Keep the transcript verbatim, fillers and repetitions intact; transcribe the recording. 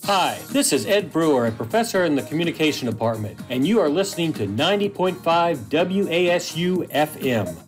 Hi, this is Ed Brewer, a professor in the Communication Department, and you are listening to ninety point five W A S U F M.